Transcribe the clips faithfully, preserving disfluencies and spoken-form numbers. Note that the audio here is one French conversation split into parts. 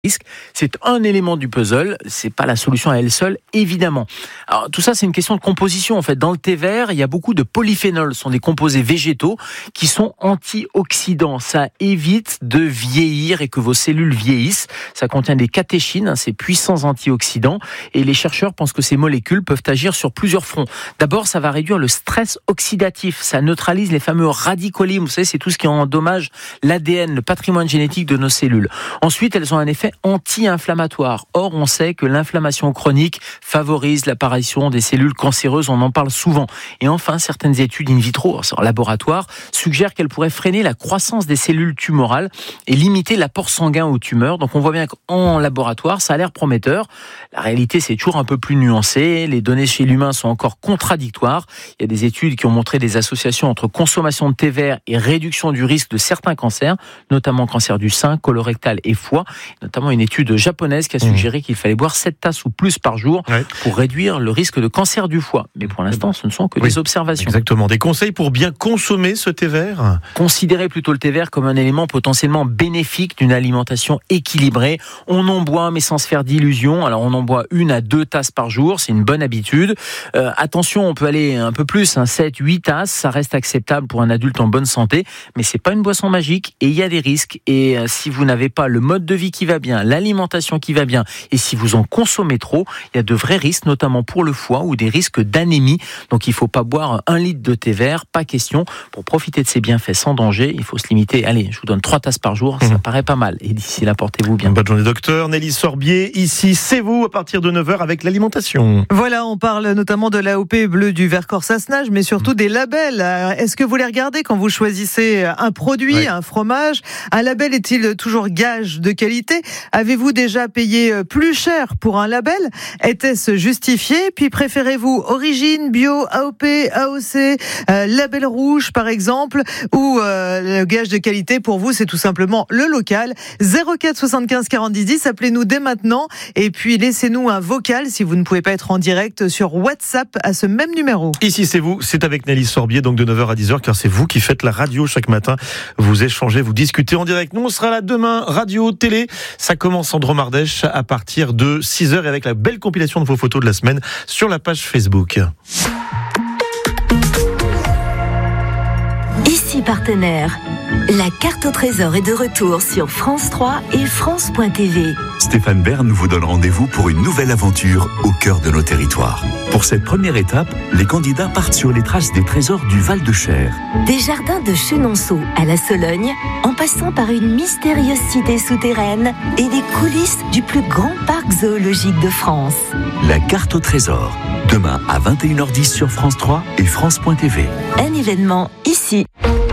risque. C'est un élément du puzzle, c'est pas la solution à elle seule, évidemment. Alors tout ça, c'est une question de composition. En fait, dans le thé vert, il y a beaucoup de polyphénols, ce sont des composés végétaux qui sont antioxydants. Ça évite de vieillir et que vos cellules vieillissent. Ça contient des catéchines, ces puissants antioxydants, et les chercheurs pensent que ces molécules peuvent agir sur plusieurs fronts. D'abord, ça va réduire le stress oxydatif, ça neutralise les fameux radicaux libres. Vous savez, c'est tout ce qui endommage l'A D N, le patrimoine génétique de nos cellules. Ensuite, elles ont un effet anti-inflammatoire. Or, on sait que l'inflammation chronique favorise l'apparition des cellules cancéreuses, on en parle souvent. Et enfin, certaines études in vitro, en laboratoire, suggèrent qu'elles pourraient freiner la croissance des cellules tumorales et limiter l'apport sanguin aux tumeurs. Donc on voit bien qu'en laboratoire, ça a l'air prometteur. La réalité, c'est toujours un peu plus nuancé. Les données chez l'humain sont encore contradictoires. Il y a des études qui ont montré des associations entre consommation de thé vert et réduction du risque de certains cancers, notamment cancer du sein, colorectal et foie. Notamment une étude japonaise qui a suggéré mmh. qu'il fallait boire sept tasses ou plus par jour ouais. pour réduire le risque de cancer du foie. Mais pour l'instant, ce ne sont que oui. des observations. Exactement. Des conseils pour bien consommer ce thé vert ? Considérez plutôt le thé vert comme un élément potentiellement bénéfique d'une alimentation équilibrée. On en boit, mais sans se faire d'illusions. Alors, on en boit une à deux tasses par jour. C'est une bonne habitude. Euh, attention, on peut aller un peu plus, hein, sept, huit tasses. Ça reste acceptable pour un adulte en bonne santé. Mais c'est pas une boisson magique et il y a des risques. Et euh, si vous n'avez pas le mode de vie qui va bien, l'alimentation qui va bien, et si vous en consommez trop, il y a de vrais risques, notamment pour le foie ou des risques d'anémie. Donc il ne faut pas boire un litre de thé vert, pas question. Pour profiter de ses bienfaits sans danger, il faut se limiter. Allez, je vous donne trois tasses par jour, ça mmh. paraît pas mal. Et d'ici là, portez-vous bien. Bonne journée docteur. Nelly Sorbier, ici c'est vous à partir de neuf heures avec l'alimentation. Voilà, on parle notamment de l'A O P bleu du Vercors Sassenage, mais surtout mmh. des labels. Est-ce que vous les regardez quand vous choisissez un produit, ouais. un fromage ? Un label est-il toujours gage de qualité ? Avez-vous déjà payé plus cher pour un label ? Était-ce justifié ? Puis préférez-vous origine, bio, A O P, A O C, euh, label rouge par exemple, ou euh, le gage de qualité pour vous c'est tout simplement le local ? zéro quatre soixante-quinze quarante dix dix, appelez-nous dès maintenant et puis laissez-nous un vocal si vous ne pouvez pas être en direct sur WhatsApp à ce même numéro. Ici c'est vous, c'est avec Nelly Sorbier, donc de neuf heures à dix heures, car c'est vous qui faites la radio chaque matin. Vous échangez, vous discutez en direct. Nous on sera là demain, radio, télé. Ça commence en Dromardèche à partir de six heures et avec la belle compilation de vos photos de la semaine sur la page Facebook. Ici partenaire, la carte au trésor est de retour sur France trois et France point T V. Stéphane Bern vous donne rendez-vous pour une nouvelle aventure au cœur de nos territoires. Pour cette première étape, les candidats partent sur les traces des trésors du Val-de-Cher. Des jardins de Chenonceau à la Sologne, en passant par une mystérieuse cité souterraine et les coulisses du plus grand parc zoologique de France. La carte au trésor, demain à vingt et une heures dix sur France trois et France point T V. Un événement ici.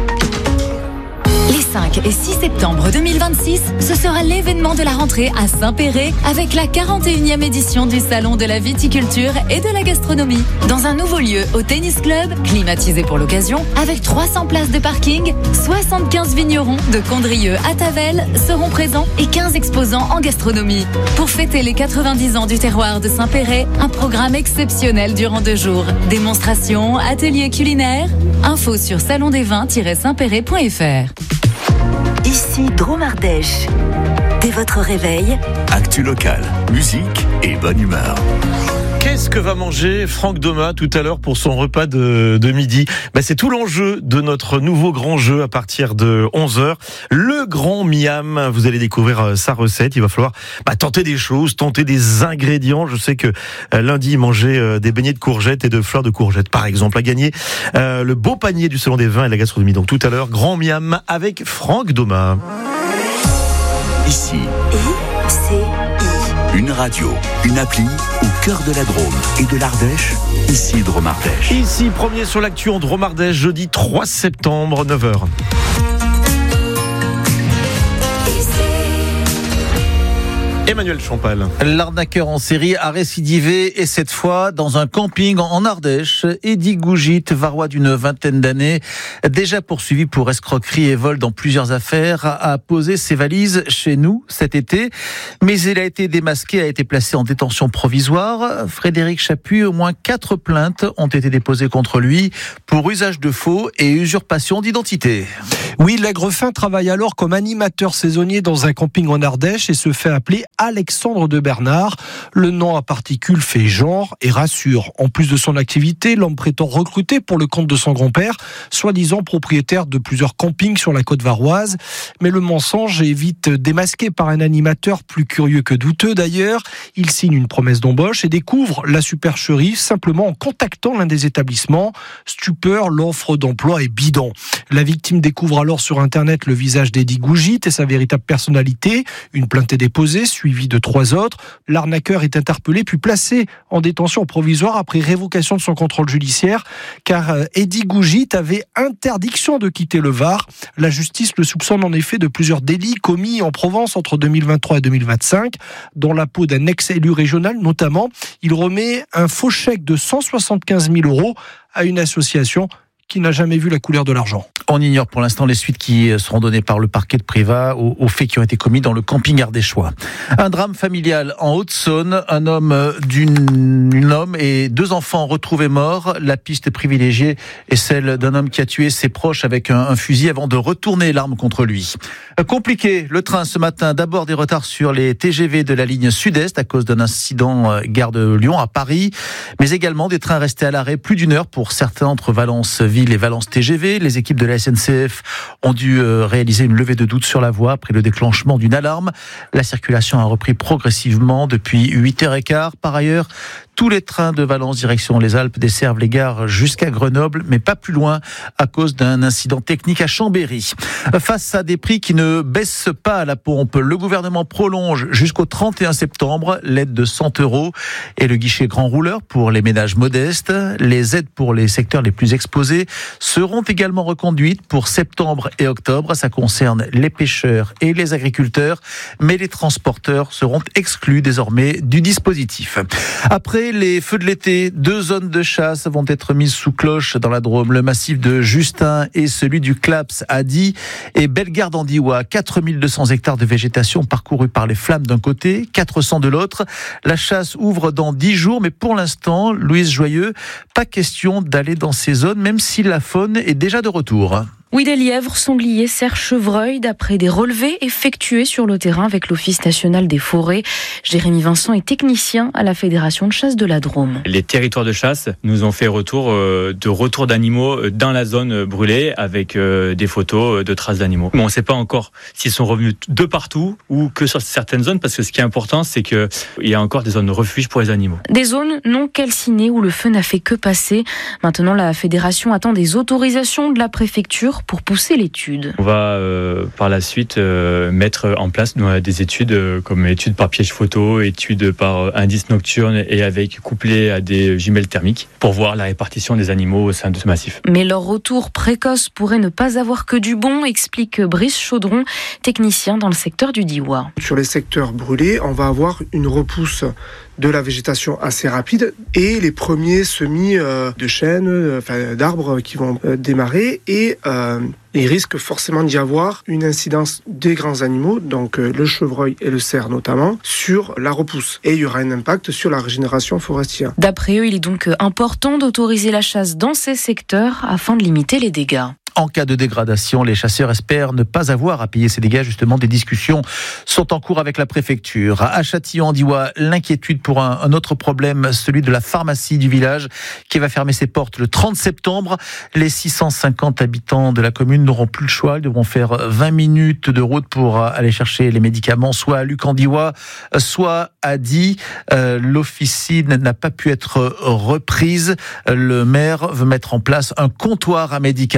Les cinq et six septembre deux mille vingt-six, ce sera l'événement de la rentrée à Saint-Péray avec la quarante et unième édition du Salon de la viticulture et de la gastronomie. Dans un nouveau lieu au tennis club, climatisé pour l'occasion, avec trois cents places de parking, soixante-quinze vignerons de Condrieu à Tavel seront présents et quinze exposants en gastronomie. Pour fêter les quatre-vingt-dix ans du terroir de Saint-Péray, un programme exceptionnel durant deux jours. Démonstrations, ateliers culinaires, info sur salon des vins tiret saint péray point f r. Ici Dromardèche. Dès votre réveil, actu locale, musique et bonne humeur. Qu'est-ce que va manger Franck Doma tout à l'heure pour son repas de, de midi ? Ben c'est tout l'enjeu de notre nouveau grand jeu à partir de onze heures. Le grand Miam, vous allez découvrir sa recette. Il va falloir bah, tenter des choses, tenter des ingrédients. Je sais que euh, lundi, il mangeait euh, des beignets de courgettes et de fleurs de courgettes, par exemple. À gagner euh, le beau panier du Salon des Vins et de la Gastronomie. Donc tout à l'heure, grand Miam avec Franck Doma. Ici. I, C, I. Une radio, une appli au cœur de la Drôme et de l'Ardèche, ici Dromardèche. Ici, premier sur l'actu en Dromardèche, jeudi trois septembre, neuf heures. Emmanuel Champal. L'arnaqueur en série a récidivé et cette fois dans un camping en Ardèche. Eddy Gougit, varois d'une vingtaine d'années, déjà poursuivi pour escroquerie et vol dans plusieurs affaires, a posé ses valises chez nous cet été. Mais il a été démasqué, a été placé en détention provisoire. Frédéric Chappuis, au moins quatre plaintes ont été déposées contre lui pour usage de faux et usurpation d'identité. Oui, l'Aigrefin travaille alors comme animateur saisonnier dans un camping en Ardèche et se fait appeler Alexandre de Bernard. Le nom à particules fait genre et rassure. En plus de son activité, l'homme prétend recruter pour le compte de son grand-père, soi-disant propriétaire de plusieurs campings sur la côte varoise. Mais le mensonge est vite démasqué par un animateur plus curieux que douteux d'ailleurs. Il signe une promesse d'embauche et découvre la supercherie simplement en contactant l'un des établissements. Stupeur, l'offre d'emploi est bidon. La victime découvre alors sur Internet le visage d'Eddy Gougit et sa véritable personnalité. Une plainte est déposée, suivie de trois autres. L'arnaqueur est interpellé puis placé en détention provisoire après révocation de son contrôle judiciaire, car Eddy Gougit avait interdiction de quitter le Var. La justice le soupçonne en effet de plusieurs délits commis en Provence entre deux mille vingt-trois et deux mille vingt-cinq. Dans la peau d'un ex-élu régional notamment, il remet un faux chèque de cent soixante-quinze mille euros à une association qui n'a jamais vu la couleur de l'argent. On ignore pour l'instant les suites qui seront données par le parquet de Privas aux, aux faits qui ont été commis dans le camping ardéchois. Un drame familial en Haute-Saône. Un homme d'une une homme et deux enfants retrouvés morts. La piste privilégiée est celle d'un homme qui a tué ses proches avec un, un fusil avant de retourner l'arme contre lui. Compliqué, le train ce matin. D'abord des retards sur les T G V de la ligne sud-est à cause d'un incident gare de Lyon à Paris, mais également des trains restés à l'arrêt plus d'une heure pour certains entre Valence-Ville et Valence T G V. Les équipes de la S N C F ont dû réaliser une levée de doute sur la voie après le déclenchement d'une alarme. La circulation a repris progressivement depuis huit heures quinze. Par ailleurs, tous les trains de Valence direction les Alpes desservent les gares jusqu'à Grenoble, mais pas plus loin à cause d'un incident technique à Chambéry. Face à des prix qui ne baissent pas à la pompe, le gouvernement prolonge jusqu'au trente et un septembre l'aide de cent euros et le guichet grand rouleur pour les ménages modestes. Les aides pour les secteurs les plus exposés seront également reconduites pour septembre et octobre. Ça concerne les pêcheurs et les agriculteurs, mais les transporteurs seront exclus désormais du dispositif. Après les feux de l'été, deux zones de chasse vont être mises sous cloche dans la Drôme. Le massif de Justin et celui du Claps à Die et Bellegarde-en-Diois. quatre mille deux cents hectares de végétation parcourus par les flammes d'un côté, quatre cents de l'autre. La chasse ouvre dans dix jours, mais pour l'instant, Louise Joyeux, pas question d'aller dans ces zones, même si la faune est déjà de retour. Oui, des lièvres, sangliers, cerfs, chevreuils, d'après des relevés effectués sur le terrain avec l'Office national des forêts. Jérémy Vincent est technicien à la Fédération de chasse de la Drôme. Les territoires de chasse nous ont fait retour euh, de retour d'animaux dans la zone brûlée avec euh, des photos de traces d'animaux. Mais on ne sait pas encore s'ils sont revenus de partout ou que sur certaines zones, parce que ce qui est important, c'est qu'il y a encore des zones de refuge pour les animaux. Des zones non calcinées où le feu n'a fait que passer. Maintenant, la Fédération attend des autorisations de la préfecture pour pousser l'étude. On va euh, par la suite euh, mettre en place nous, des études euh, comme études par piège photo, études par euh, indice nocturne et avec couplé à des jumelles thermiques pour voir la répartition des animaux au sein de ce massif. Mais leur retour précoce pourrait ne pas avoir que du bon, explique Brice Chaudron, technicien dans le secteur du Diois. Sur les secteurs brûlés, on va avoir une repousse de la végétation assez rapide et les premiers semis euh, de chênes, euh, enfin, d'arbres qui vont euh, démarrer et euh, il risque forcément d'y avoir une incidence des grands animaux, donc euh, le chevreuil et le cerf notamment, sur la repousse. Et il y aura un impact sur la régénération forestière. D'après eux, il est donc important d'autoriser la chasse dans ces secteurs afin de limiter les dégâts. En cas de dégradation, les chasseurs espèrent ne pas avoir à payer ces dégâts. Justement, des discussions sont en cours avec la préfecture. À Châtillon-en-Diois, l'inquiétude pour un, un autre problème, celui de la pharmacie du village qui va fermer ses portes le trente septembre. Les six cent cinquante habitants de la commune n'auront plus le choix. Ils devront faire vingt minutes de route pour aller chercher les médicaments, soit à Luc-en-Diois, soit à Die. Euh, l'officine n'a pas pu être reprise. Le maire veut mettre en place un comptoir à médicaments.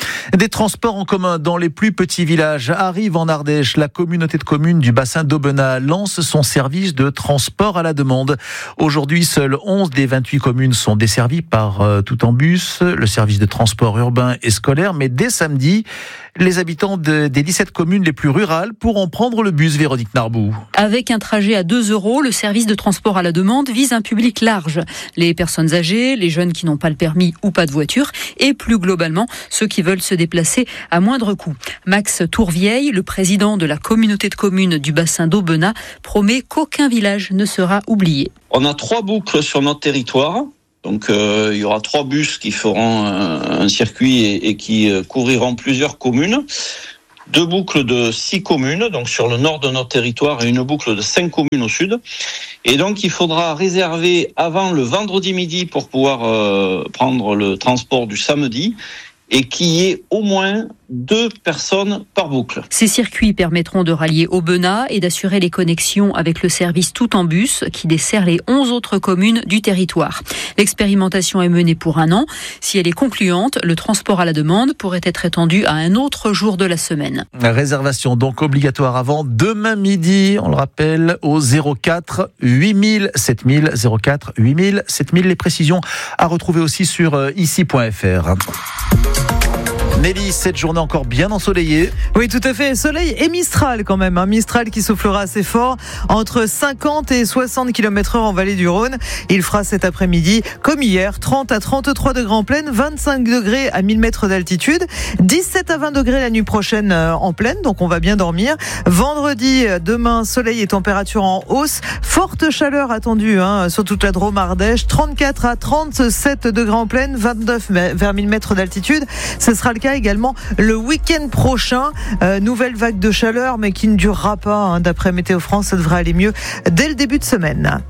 Des transports en commun dans les plus petits villages arrivent en Ardèche. La communauté de communes du bassin d'Aubenas lance son service de transport à la demande. Aujourd'hui, seules onze des vingt-huit communes sont desservies par euh, tout en bus, le service de transport urbain et scolaire. Mais dès samedi, les habitants de, des dix-sept communes les plus rurales pourront prendre le bus. Véronique Narbou. Avec un trajet à deux euros, le service de transport à la demande vise un public large. Les personnes âgées, les jeunes qui n'ont pas le permis ou pas de voiture et plus globalement, ceux qui veulent se déplacer à moindre coût. Max Tourvieille, le président de la communauté de communes du bassin d'Aubenas, promet qu'aucun village ne sera oublié. On a trois boucles sur notre territoire. Donc euh, il y aura trois bus qui feront un, un circuit et, et qui euh, couvriront plusieurs communes. Deux boucles de six communes, donc sur le nord de notre territoire, et une boucle de cinq communes au sud. Et donc il faudra réserver avant le vendredi midi pour pouvoir euh, prendre le transport du samedi, et qu'il y ait au moins deux personnes par boucle. Ces circuits permettront de rallier Aubenas et d'assurer les connexions avec le service Tout en Bus qui dessert les onze autres communes du territoire. L'expérimentation est menée pour un an. Si elle est concluante, le transport à la demande pourrait être étendu à un autre jour de la semaine. La réservation donc obligatoire avant demain midi, on le rappelle, au zéro quatre huit mille sept mille, zéro quatre huit mille sept mille. Les précisions à retrouver aussi sur ici point f r. Nelly, cette journée encore bien ensoleillée. Oui, tout à fait. Soleil et Mistral quand même. Un Mistral qui soufflera assez fort entre cinquante et soixante kilomètres heure en vallée du Rhône. Il fera cet après-midi, comme hier, trente à trente-trois degrés en plaine, vingt-cinq degrés à mille mètres d'altitude, dix-sept à vingt degrés la nuit prochaine en plaine, donc on va bien dormir. Vendredi, demain, soleil et température en hausse. Forte chaleur attendue hein, sur toute la Drôme Ardèche, trente-quatre à trente-sept degrés en plaine, vingt-neuf vers mille mètres d'altitude. Ce sera le cas également le week-end prochain. Euh, nouvelle vague de chaleur, mais qui ne durera pas. Hein, d'après Météo France, ça devrait aller mieux dès le début de semaine.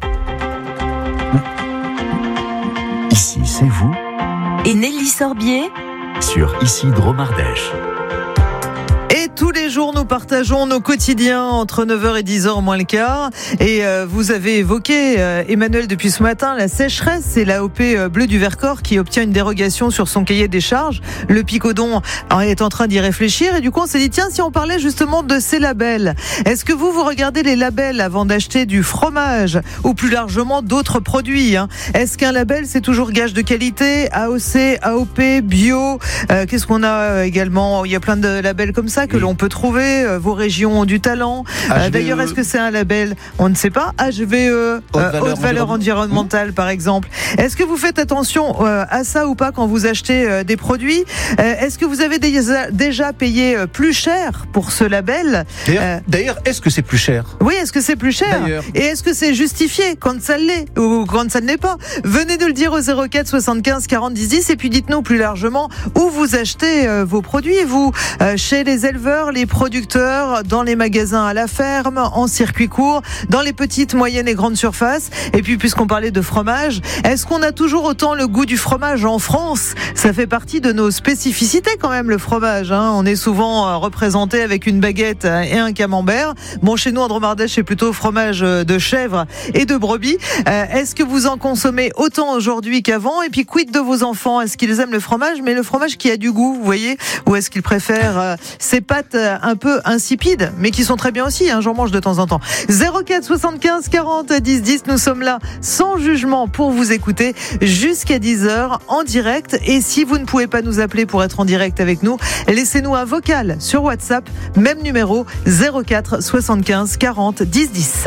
Ici, c'est vous. Et Nelly Sorbier Sur Ici Drôme Ardèche. Et tous les jours, nous partageons nos quotidiens entre neuf heures et dix heures moins le quart. Et euh, vous avez évoqué, euh, Emmanuel, depuis ce matin, la sécheresse. C'est l'A O P Bleu du Vercors qui obtient une dérogation sur son cahier des charges. Le Picodon est en train d'y réfléchir. Et du coup, on s'est dit, tiens, si on parlait justement de ces labels. Est-ce que vous, vous regardez les labels avant d'acheter du fromage ou plus largement d'autres produits hein? Est-ce qu'un label, c'est toujours gage de qualité? A O C, A O P, bio. Euh, qu'est-ce qu'on a également? Il y a plein de labels comme ça que oui. l'on peut trouver. Euh, vos régions ont du talent. Euh, d'ailleurs, est-ce que c'est un label? On ne sait pas. H V E, haute valeur, haute valeur environnementale, mmh. par exemple. Est-ce que vous faites attention euh, à ça ou pas quand vous achetez euh, des produits? euh, Est-ce que vous avez déjà, déjà payé euh, plus cher pour ce label? D'ailleurs, euh, d'ailleurs est-ce que c'est plus cher? Oui, est-ce que c'est plus cher? D'ailleurs. Et est-ce que c'est justifié quand ça l'est ou quand ça ne l'est pas? Venez de le dire au zéro quatre soixante-quinze quarante dix dix et puis dites-nous plus largement où vous achetez euh, vos produits. Vous, euh, chez les éleveurs, les producteurs, dans les magasins à la ferme, en circuit court, dans les petites, moyennes et grandes surfaces. Et puis, puisqu'on parlait de fromage, est-ce qu'on a toujours autant le goût du fromage en France? Ça fait partie de nos spécificités quand même, le fromage. Hein. On est souvent représenté avec une baguette et un camembert. Bon, chez nous, en Drôme Ardèche, c'est plutôt fromage de chèvre et de brebis. Euh, est-ce que vous en consommez autant aujourd'hui qu'avant? Et puis, quid de vos enfants? Est-ce qu'ils aiment le fromage, mais le fromage qui a du goût, vous voyez? Ou est-ce qu'ils préfèrent euh, ces pâtes un peu insipides, mais qui sont très bien aussi, hein, j'en mange de temps en temps. zéro quatre soixante-quinze quarante dix dix, nous sommes là sans jugement pour vous écouter jusqu'à dix heures en direct. Et si vous ne pouvez pas nous appeler pour être en direct avec nous, laissez-nous un vocal sur WhatsApp, même numéro zéro quatre soixante-quinze quarante dix dix.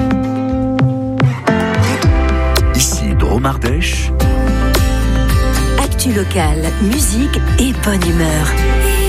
Ici Drôme Ardèche. Actu locale, musique et bonne humeur.